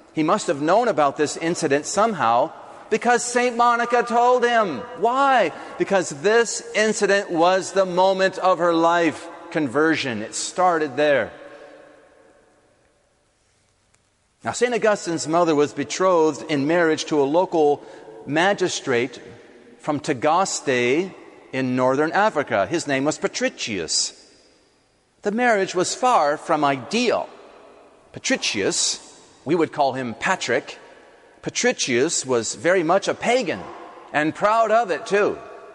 He must have known about this incident somehow because St. Monica told him. Why? Because this incident was the moment of her life conversion. It started there. Now, St. Augustine's mother was betrothed in marriage to a local magistrate from Tagaste in northern Africa. His name was Patricius. The marriage was far from ideal. Patricius, we would call him Patrick. Patricius was very much a pagan and proud of it too.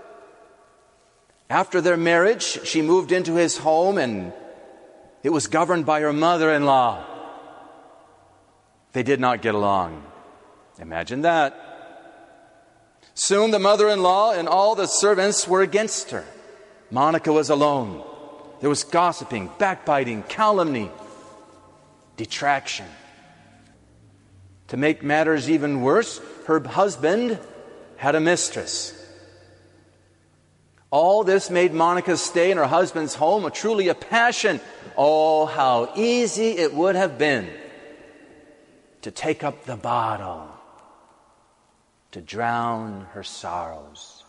After their marriage, she moved into his home and it was governed by her mother-in-law. They did not get along. Imagine that. Soon the mother-in-law and all the servants were against her. Monica was alone. There was gossiping, backbiting, calumny, detraction. To make matters even worse, her husband had a mistress. All this made Monica's stay in her husband's home truly a passion. Oh, how easy it would have been to take up the bottle, to drown her sorrows.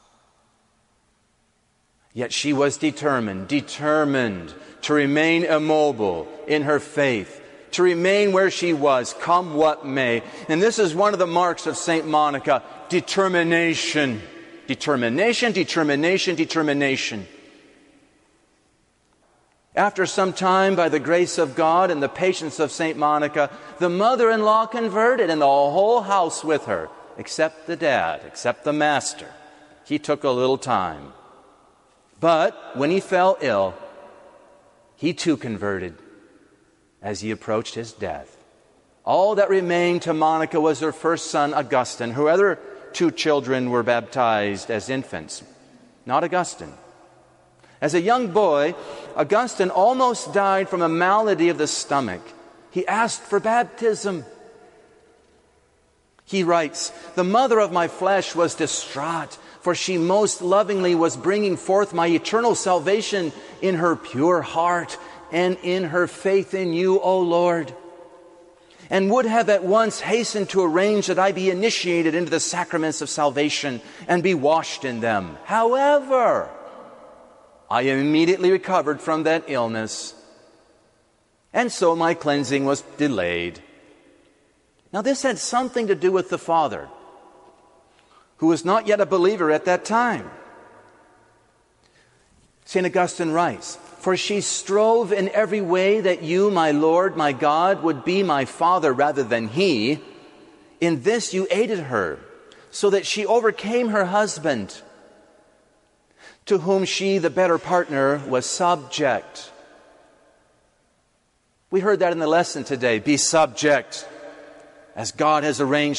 Yet she was determined to remain immobile in her faith, to remain where she was, come what may. And this is one of the marks of St. Monica, determination. Determination, determination, determination. After some time, by the grace of God and the patience of St. Monica, the mother-in-law converted and the whole house with her, except the dad, except the master. He took a little time. But when he fell ill, he too converted as he approached his death. All that remained to Monica was her first son, Augustine. Her other 2 children were baptized as infants, not Augustine. As a young boy, Augustine almost died from a malady of the stomach. He asked for baptism. He writes, "The mother of my flesh was distraught, for she most lovingly was bringing forth my eternal salvation in her pure heart and in her faith in you, O Lord, and would have at once hastened to arrange that I be initiated into the sacraments of salvation and be washed in them. However, I immediately recovered from that illness, and so my cleansing was delayed." Now this had something to do with the father, who was not yet a believer at that time. St. Augustine writes, "For she strove in every way that you, my Lord, my God, would be my father rather than he. In this you aided her, so that she overcame her husband, to whom she, the better partner, was subject." We heard that in the lesson today. Be subject, as God has arranged